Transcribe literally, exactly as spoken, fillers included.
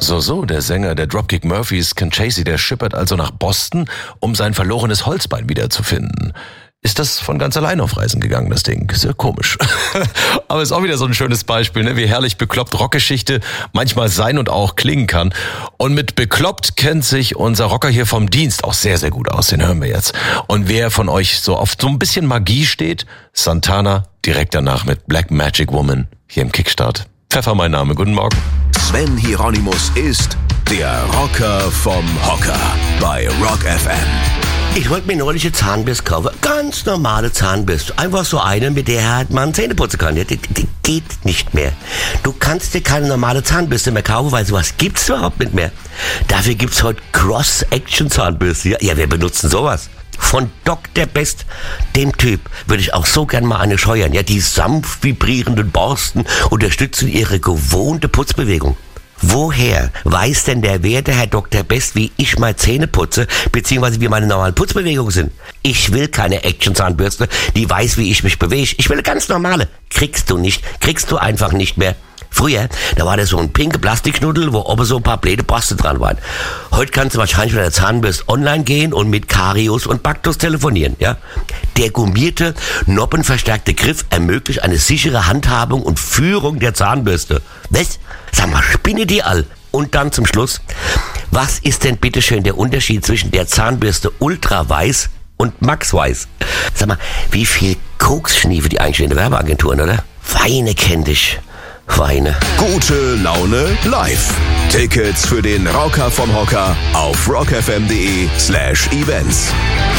So, so, der Sänger der Dropkick Murphys, Ken Chasey, der schippert also nach Boston, um sein verlorenes Holzbein wiederzufinden. Ist das von ganz allein auf Reisen gegangen, das Ding? Sehr komisch. Aber ist auch wieder so ein schönes Beispiel, ne? Wie herrlich bekloppt Rockgeschichte manchmal sein und auch klingen kann. Und mit bekloppt kennt sich unser Rocker hier vom Dienst auch sehr, sehr gut aus. Den hören wir jetzt. Und wer von euch so auf so ein bisschen Magie steht, Santana direkt danach mit Black Magic Woman hier im Kickstart. Pfeffer mein Name, guten Morgen. Sven Hieronymus ist der Rocker vom Hocker bei Rock F M. Ich wollte mir neulich eine Zahnbürste kaufen. Ganz normale Zahnbürste. Einfach so eine, mit der halt man Zähne putzen kann. Die, die, die geht nicht mehr. Du kannst dir keine normale Zahnbürste mehr kaufen, weil sowas gibt's überhaupt nicht mehr. Dafür gibt's heute Cross-Action-Zahnbürste. Ja, ja, wir benutzen sowas. Von Doktor Best, dem Typ, würde ich auch so gern mal eine scheuern. Ja, die sanft vibrierenden Borsten unterstützen ihre gewohnte Putzbewegung. Woher weiß denn der werte Herr Doktor Best, wie ich mal Zähne putze, beziehungsweise wie meine normalen Putzbewegungen sind? Ich will keine Action-Zahnbürste, die weiß, wie ich mich bewege. Ich will eine ganz normale. Kriegst du nicht. Kriegst du einfach nicht mehr. Früher, da war das so ein pinke Plastikknuddel, wo oben so ein paar blöde Borste dran waren. Heute kannst du wahrscheinlich mit der Zahnbürste online gehen und mit Karius und Baktus telefonieren, ja? Der gummierte, noppenverstärkte Griff ermöglicht eine sichere Handhabung und Führung der Zahnbürste. Was? Sag mal, spinne die all. Und dann zum Schluss, was ist denn bitteschön der Unterschied zwischen der Zahnbürste Ultra-Weiß und Max-Weiß? Sag mal, wie viel Koks schniefe die eigentlich in der Werbeagenturen, oder? Weine kenn dich. Weine. Gute Laune live. Tickets für den Rocker vom Hocker auf rockfm.de slash events.